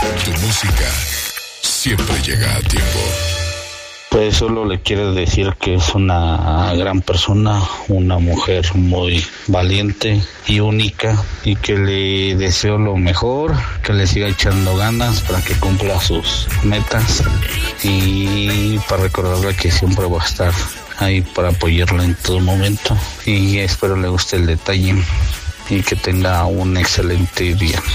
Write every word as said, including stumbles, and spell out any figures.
Tu música siempre llega a tiempo. Pues solo le quiero decir que es una gran persona, una mujer muy valiente y única, y que le deseo lo mejor, que le siga echando ganas para que cumpla sus metas, y para recordarle que siempre voy a estar ahí para apoyarla en todo momento, y espero le guste el detalle y que tenga un excelente día.